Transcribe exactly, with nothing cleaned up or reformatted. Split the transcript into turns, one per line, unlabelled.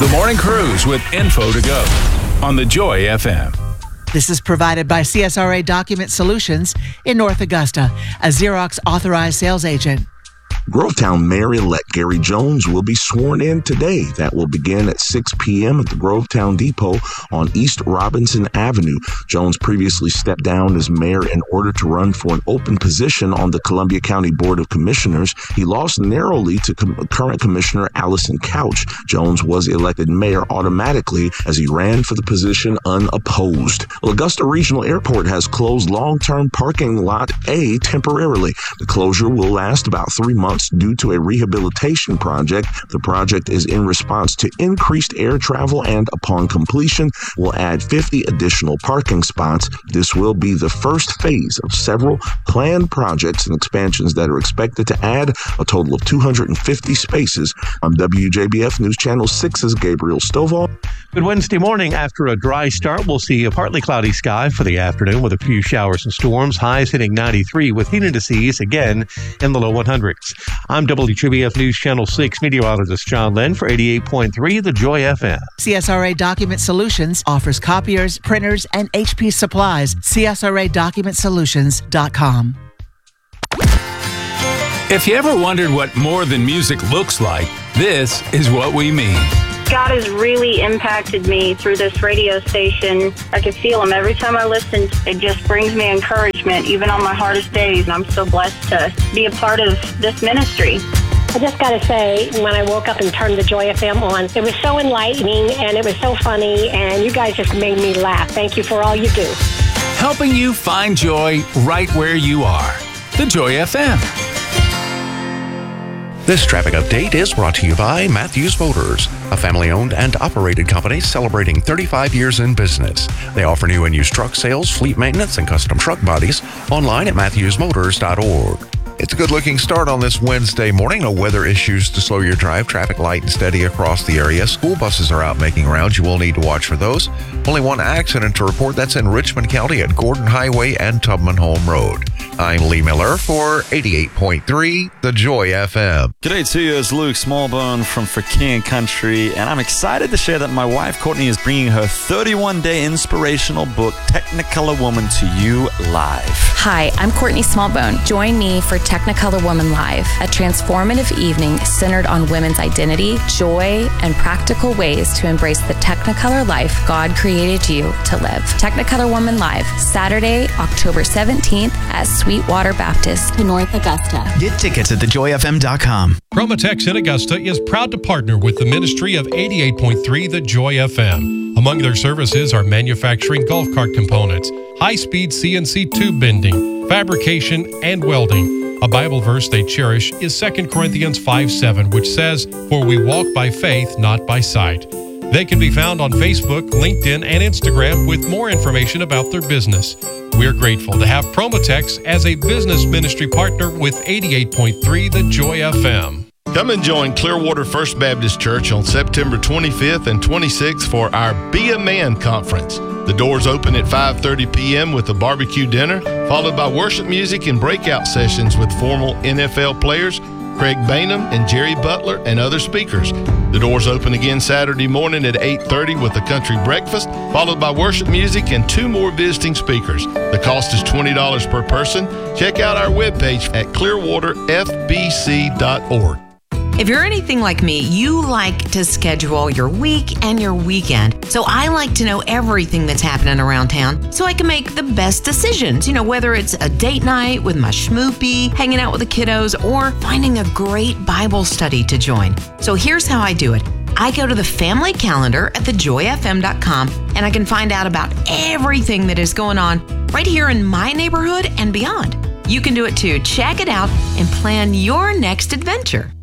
The Morning Cruise with info to go on the Joy F M.
This is provided by C S R A Document Solutions in North Augusta, a Xerox authorized sales agent.
Grovetown Mayor-elect Gary Jones will be sworn in today. That will begin at six p.m. at the Grovetown Depot on East Robinson Avenue. Jones previously stepped down as mayor in order to run for an open position on the Columbia County Board of Commissioners. He lost narrowly to com- current Commissioner Allison Couch. Jones was elected mayor automatically as he ran for the position unopposed. Well, Augusta Regional Airport has closed long-term parking lot A temporarily. The closure will last about three months. Due to a rehabilitation project. The project is in response to increased air travel and upon completion will add fifty additional parking spots. This will be the first phase of several planned projects and expansions that are expected to add a total of two hundred fifty spaces. I'm W J B F News Channel six's Gabriel Stovall.
Good Wednesday morning. After a dry start, we'll see a partly cloudy sky for the afternoon with a few showers and storms. Highs hitting ninety-three with heat indices again in the low hundreds. I'm W J B F News Channel six meteorologist John Lynn for eighty-eight point three The Joy F M.
C S R A Document Solutions offers copiers, printers, and H P supplies. C S R A document solutions dot com.
If you ever wondered what more than music looks like, this is what we mean.
God has really impacted me through this radio station. I can feel him every time I listen. It just brings me encouragement, even on my hardest days. And I'm so blessed to be a part of this ministry.
I just got to say, when I woke up and turned the Joy F M on, it was so enlightening and it was so funny, and you guys just made me laugh. Thank you for all you do.
Helping you find joy right where you are. The Joy F M.
This traffic update is brought to you by Matthews Motors, a family-owned and operated company celebrating thirty-five years in business. They offer new and used truck sales, fleet maintenance, and custom truck bodies online at matthews motors dot org. It's a good-looking start on this Wednesday morning. No weather issues to slow your drive. Traffic light and steady across the area. School buses are out making rounds. You will need to watch for those. Only one accident to report. That's in Richmond County at Gordon Highway and Tubman Home Road. I'm Lee Miller for eighty-eight point three The Joy F M.
G'day to you, it's Luke Smallbone from For King and Country, and I'm excited to share that my wife Courtney is bringing her thirty-one day inspirational book, Technicolor Woman, to you live.
Hi, I'm Courtney Smallbone. Join me for Technicolor Woman Live, a transformative evening centered on women's identity, joy, and practical ways to embrace the Technicolor life God created you to live. Technicolor Woman Live, Saturday, October seventeenth at Sweetwater Baptist in North Augusta.
Get tickets at the joy f m dot com.
Promotex in Augusta is proud to partner with the ministry of eighty-eight point three The Joy F M. Among their services are manufacturing golf cart components, high-speed C N C tube bending, fabrication, and welding. A Bible verse they cherish is Second Corinthians five seven, which says, "For we walk by faith, not by sight." They can be found on Facebook, LinkedIn, and Instagram with more information about their business. We're grateful to have Promotex as a business ministry partner with eighty-eight point three The Joy F M.
Come and join Clearwater First Baptist Church on September twenty-fifth and twenty-sixth for our Be a Man Conference. The doors open at five thirty p.m. with a barbecue dinner, followed by worship music and breakout sessions with formal N F L players, Craig Bainham and Jerry Butler, and other speakers. The doors open again Saturday morning at eight thirty with a country breakfast, followed by worship music and two more visiting speakers. The cost is twenty dollars per person. Check out our webpage at clearwater f b c dot org.
If you're anything like me, you like to schedule your week and your weekend. So I like to know everything that's happening around town so I can make the best decisions. You know, whether it's a date night with my schmoopy, hanging out with the kiddos, or finding a great Bible study to join. So here's how I do it. I go to the family calendar at the joy f m dot com and I can find out about everything that is going on right here in my neighborhood and beyond. You can do it too. Check it out and plan your next adventure.